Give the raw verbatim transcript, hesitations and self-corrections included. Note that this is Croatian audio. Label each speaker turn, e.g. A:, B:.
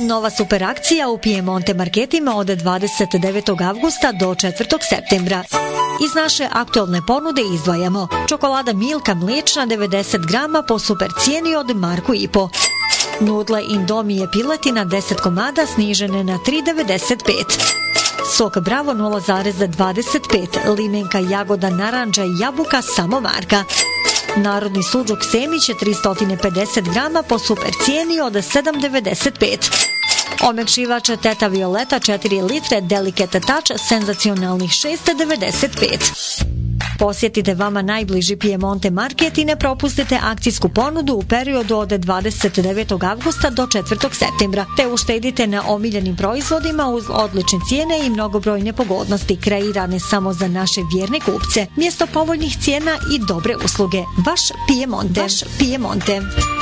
A: Nova super akcija u Piemonte marketima od dvadeset devetog avgusta do četvrtog septembra. Iz naše aktualne ponude izdvajamo čokolada Milka mliječna devedeset grama po super cijeni od marku i po. Nudle Indomije piletina deset komada snižene na tri devedeset pet. Sok Bravo nula zarez dvadeset pet, limenka jagoda naranđa i jabuka samo marka. Narodni suđuk Semić tristo pedeset grama po super cijeni od sedam devedeset pet. Omekšivač Teta Violeta četiri litre Delicate Touch senzacionalnih šest devedeset pet. Posjetite vama najbliži Piemonte market i ne propustite akcijsku ponudu u periodu od dvadeset devetog avgusta do četvrtog septembra, te uštedite na omiljenim proizvodima uz odlične cijene i mnogobrojne pogodnosti kreirane samo za naše vjerne kupce. Mjesto povoljnih cijena i dobre usluge. Vaš Piemonte. Vaš Piemonte.